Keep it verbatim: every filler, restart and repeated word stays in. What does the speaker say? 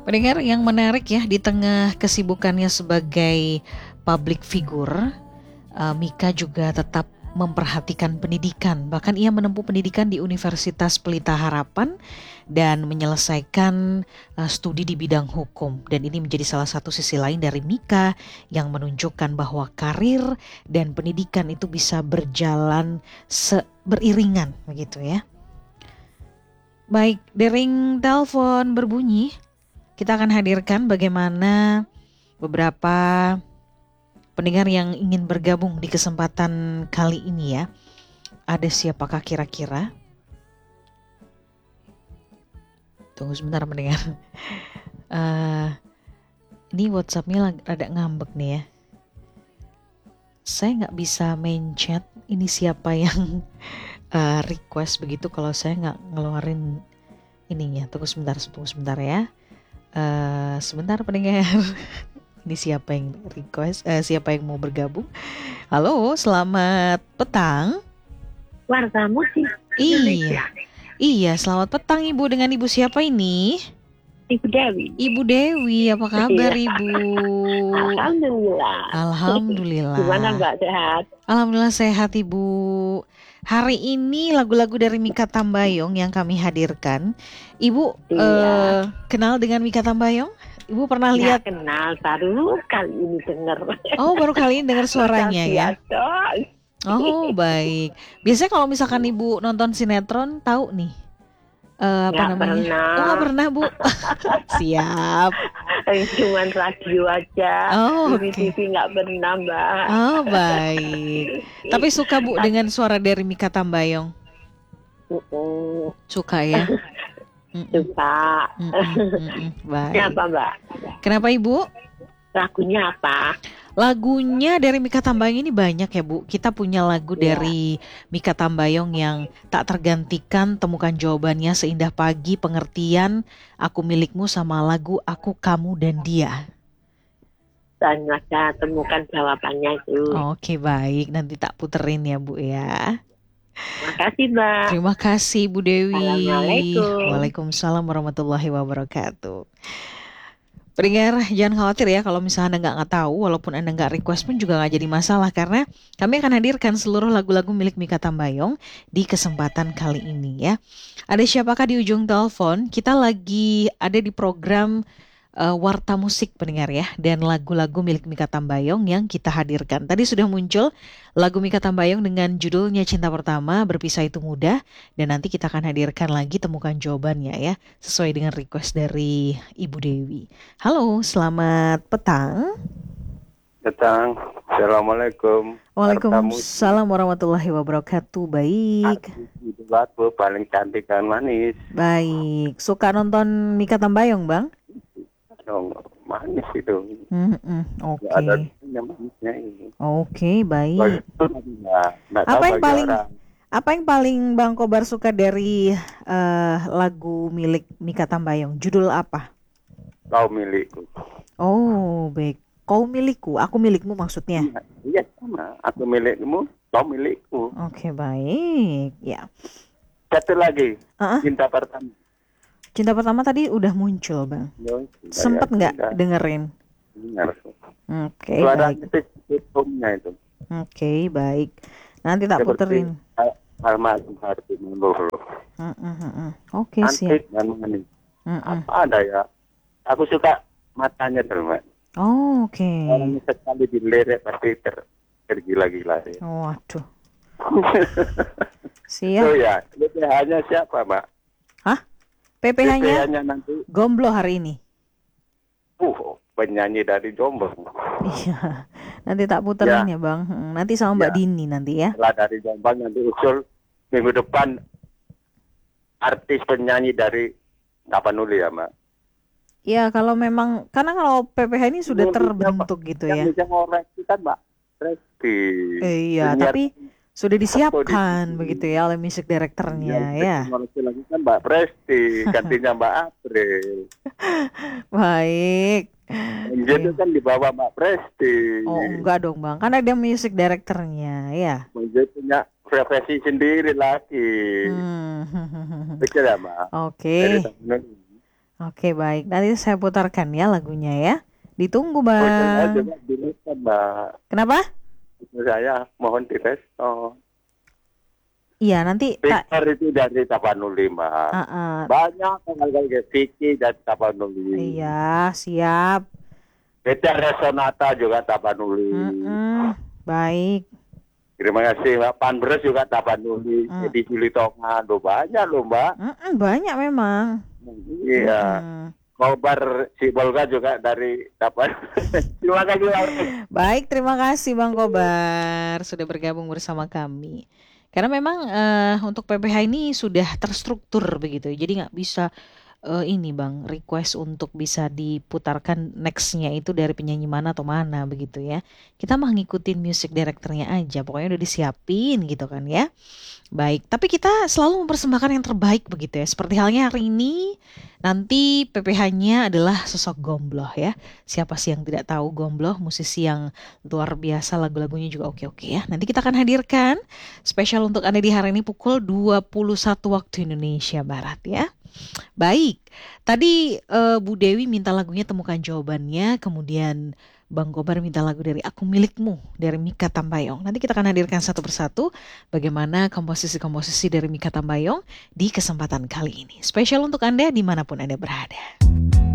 Pendengar yang menarik ya, di tengah kesibukannya sebagai public figure, uh, Mika juga tetap memperhatikan pendidikan. Bahkan ia menempuh pendidikan di Universitas Pelita Harapan dan menyelesaikan uh, studi di bidang hukum. Dan ini menjadi salah satu sisi lain dari Mika yang menunjukkan bahwa karir dan pendidikan itu bisa berjalan se- beriringan begitu ya. Baik, dering telepon berbunyi. Kita akan hadirkan bagaimana beberapa pendengar yang ingin bergabung di kesempatan kali ini ya. Ada siapakah kira-kira? Tunggu sebentar pendengar. Uh, ini WhatsApp-nya rada ngambek nih ya. Saya nggak bisa main chat. Ini siapa yang uh, request begitu kalau saya nggak ngeluarin ininya. Tunggu sebentar, tunggu sebentar ya. Uh, sebentar pendengar. Ini siapa yang request? Uh, siapa yang mau bergabung? Halo, selamat petang. Warta Musik Iya, iya, selamat petang Ibu. Dengan Ibu siapa ini? Ibu Dewi. Ibu Dewi, apa kabar Iya. Ibu? Alhamdulillah. Alhamdulillah. Gimana Mbak, sehat? Alhamdulillah sehat Ibu. Hari ini lagu-lagu dari Mikha Tambayong yang kami hadirkan. Ibu Iya. uh, kenal dengan Mikha Tambayong? Ibu pernah Nggak lihat? kenal, baru kali ini dengar. Oh, baru kali ini dengar suaranya ya? Oh, baik. Biasanya kalau misalkan Ibu nonton sinetron, tahu nih uh, apa nggak namanya? Pernah. Oh, nggak pernah Bu. Siap. Cuman radio aja. Oh, T V oke. T V nggak pernah Mbak. Oh, baik. Tapi suka Bu dengan suara dari Mikha Tambayong? Mm-mm. Suka ya? Suka. Mm-mm, mm-mm. Baik. Kenapa Mbak? Kenapa Ibu? Lagunya apa? Lagunya dari Mikha Tambayong ini banyak ya Bu. Kita punya lagu Ya. dari Mikha Tambayong yang tak tergantikan, temukan jawabannya, seindah pagi, pengertian, aku milikmu, sama lagu Aku, Kamu, dan Dia. Dan ada temukan jawabannya itu. Oke, baik, nanti tak puterin ya Bu ya. Makasih Mbak. Terima kasih Bu Dewi. Assalamualaikum. Waalaikumsalam warahmatullahi wabarakatuh. Pendengar, jangan khawatir ya kalau misalnya Anda nggak nggak tahu, walaupun Anda nggak request pun juga nggak jadi masalah, karena kami akan hadirkan seluruh lagu-lagu milik Mikha Tambayong di kesempatan kali ini ya. Ada siapakah di ujung telepon? Kita lagi ada di program uh, Warta Musik pendengar ya, dan lagu-lagu milik Mikha Tambayong yang kita hadirkan. Tadi sudah muncul lagu Mikha Tambayong dengan judulnya Cinta Pertama, Berpisah Itu Mudah, dan nanti kita akan hadirkan lagi Temukan Jawabannya ya, sesuai dengan request dari Ibu Dewi. Halo, selamat petang. Petang, Assalamualaikum. Waalaikumsalam warahmatullahi wabarakatuh. Baik. Aku paling cantik dan manis. Baik. Suka nonton Mikha Tambayong, Bang? Dong, manis itu. Mm-mm. Oke. Nggak ada yang manisnya ini. Oke, baik. Nggak, nggak tahu Apa yang bagi paling orang. apa yang paling Bang Kobar suka dari eh, lagu milik Mikha Tambayong? Judul apa? Kau milikku. Oh, baik. Kau milikku, aku milikmu maksudnya. Iya sama. Aku milikmu, kau milikku. Oke, baik. Ya. Satu lagi. Uh-uh. Cinta Pertama. Cinta Pertama tadi udah muncul, Bang. Yo, Sempet saya nggak sudah dengerin? dengar. Oke, Suara baik. titik-titiknya itu. Oke, baik. Nanti tak puterin. Almarhum Hardi Mulur. Mm, mm, mm, mm. Oke, siap. Cantik dan manis. Mm, mm. Apa ada ya? Aku suka matanya tuh, Mbak. Oh, oke. Orang sekali dilirik pasti ter tergila-gila ya. Waduh. So Siap. ya, P P H-nya siapa, Mbak? Hah? P P H-nya P P H-nya nanti, Gomblo hari ini. uh, penyanyi dari Jombang. Iya. Nanti tak puterin ya, Ya. Bang. Hmm, Nanti sama Mbak Ya. Dini nanti ya. Setelah dari Jombang nanti usul minggu depan artis penyanyi dari Tapanuli ya, Mbak. Ya, kalau memang karena kalau P P H ini sudah Yang bisa, terbentuk gitu Yang ya. bisa ngoreksi kan, Mbak Resti. Eh, iya, Penyiar- tapi sudah disiapkan Audisi. begitu ya oleh music directornya Yang ya. ngoreksi lagi kan Mbak Presti, gantinya Mbak April. Baik. Yang gitu kan dibawa Mbak Presti. Oh, enggak dong, Bang. Kan ada music directornya ya. Dia punya profesi sendiri lagi. Hmm. Betul ya, Mbak? Oke. Dari Tapanuli. Oke, baik. Nanti saya putarkan ya lagunya ya. Ditunggu, Oh, saya Bang. juga direspon, Mbak. Kenapa? Saya mohon direspon. Iya, nanti tak. Victor itu dari Tapanuli, Mbak. Ah, ah. Banyak kali kayak Vicky dari Tapanuli. Iya, siap. Peter Resonata juga Tapanuli. Mm-mm. Baik. Terima kasih, Mbak. Panbres juga Tapanuli. Mm. Edi Julitongan. Loh, banyak loh, Mbak. Mm-mm, banyak memang. Iya. Mm. Kobar si Bolga juga dari Tapanuli. Terima kasih, Mbak. Baik, terima kasih Bang Kobar sudah bergabung bersama kami. Karena memang eh, untuk P P H ini sudah terstruktur begitu, jadi nggak bisa eh, ini Bang request untuk bisa diputarkan nextnya itu dari penyanyi mana atau mana begitu ya. Kita mah ngikutin music directornya aja, pokoknya udah disiapin gitu kan ya. Baik, tapi kita selalu mempersembahkan yang terbaik begitu ya. Seperti halnya hari ini, nanti P P H-nya adalah sosok Gombloh ya. Siapa sih yang tidak tahu Gombloh, musisi yang luar biasa, lagu-lagunya juga oke-oke ya. Nanti kita akan hadirkan spesial untuk Anda di hari ini pukul dua puluh satu waktu Indonesia Barat ya. Baik, tadi eh, Bu Dewi minta lagunya Temukan Jawabannya, kemudian Bang Kobar minta lagu dari Aku Milikmu dari Mikha Tambayong. Nanti kita akan hadirkan satu persatu bagaimana komposisi-komposisi dari Mikha Tambayong di kesempatan kali ini. Spesial untuk Anda dimanapun Anda berada.